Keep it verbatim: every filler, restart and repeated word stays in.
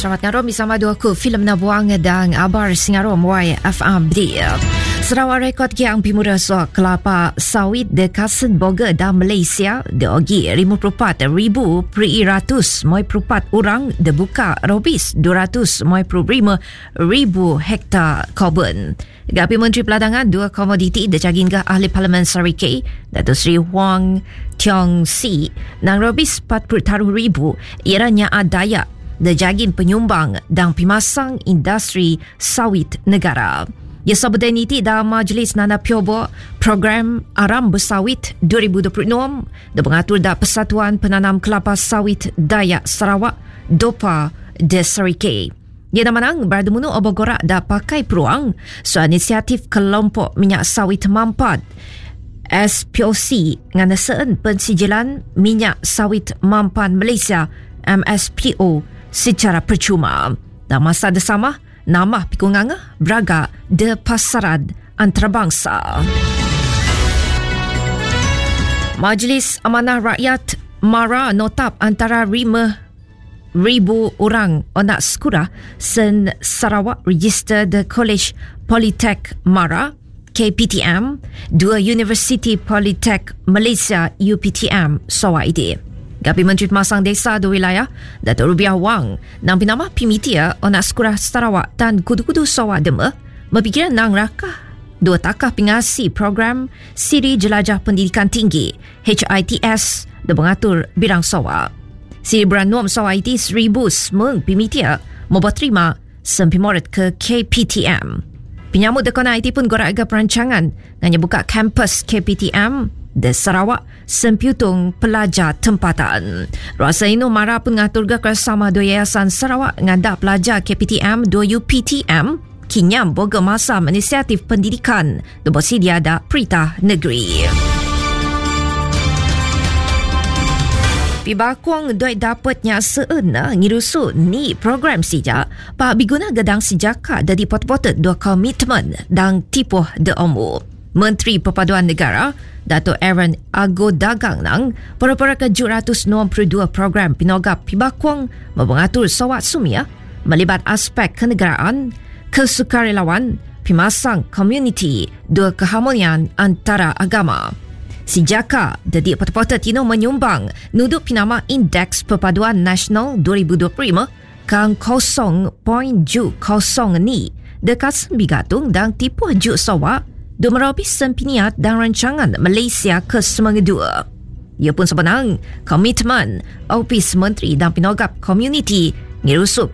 selamat ngarom bersama dua ku filem Nabuang dan Abar Singarom Y F M D. Sarawak rekod kiang pimura so kelapa sawit de Kasen Boga dan Malaysia de ogi lima puluh empat ribu ratus moi perupat orang de buka robis dua ratus moi lima ribu hektar kebun. Gapi Menteri Peladangan dua komoditi de jagingah ahli Parlimen Sarikei Datuk Seri Huang Tiong Si nang robis empat puluh ribu ianya adaya de jagin penyumbang dan pimasang industri sawit negara. Ya sabutan niti dalam Majlis Nana Piobo Program Aram Bersawit dua ribu dua puluh enam dan mengatur da Persatuan Penanam Kelapa Sawit Dayak Sarawak D O P A de Sarikei. Ia namanang berdemunu obogorak da pakai peluang so inisiatif kelompok minyak sawit mampat S P O C ngana seen pensijilan minyak sawit mampan Malaysia M S P O secara percuma. Dan masa bersama nama pikunganga beraga de pasaran antarabangsa. Majlis Amanah Rakyat Mara notap antara lima ribu orang anak sekolah sen Sarawak Register the College Politek Mara K P T M, dua University Politek Malaysia U P T M Sarawak ide. Gapi Menteri Pemasang Desa dua wilayah Datuk Rubiah Wang nang pinama pimitia anak sekolah Sarawak dan kudu-kudu Sarawak Dema berfikiran nang rakah dua takah pengasi program Siri Jelajah Pendidikan Tinggi H I T S dan mengatur bidang Sarawak. Siri Beranuam Sarawak I T seribu semeng pimitia membuat terima sempimorat ke K P T M. Penyamut dekona I T pun gorak agak perancangan nganya buka kampus K P T M de Sarawak sempiutung pelajar tempatan. Rasa ino Mara pun ngatur kerjasama dua yayasan Sarawak ngada pelajar K P T M dua U P T M kinyam boga masa inisiatif pendidikan dan bersedia ada perintah negeri. Pibakuang doi dapatnya seena ngirusu ni program sijak pak biguna gedang sijaka dari pot-potet dua komitmen dan tipuh de omu. Menteri Perpaduan Negara Datuk Aaron Ago Dagang nang para-para ke tujuh ratus enam puluh dua program pinogap pibakuang mengatur Sarawak Sumia melibat aspek kenegaraan, kesukarelawan, pimasang komuniti, dua keharmonian antara agama. Sijaka dedik pot-potet tino menyumbang nuduk pinama Indeks Perpaduan Nasional dua ribu dua puluh lima kang kosong poin ju kosong ni dekat sembigatung dan tipu ju Sarawak dua merobis sempiniat dan rancangan Malaysia ke semengedua. Ia pun sebenang komitmen Ofis Menteri dan Pinogap Komuniti ngirusuk